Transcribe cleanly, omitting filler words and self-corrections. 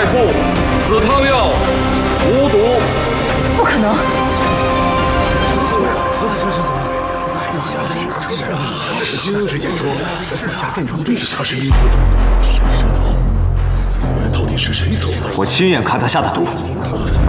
父，此汤药无毒。 不可能！ 之前说我下战场对象是阴毒中的神舌头，到底是谁做的？ 我亲眼看他下的毒。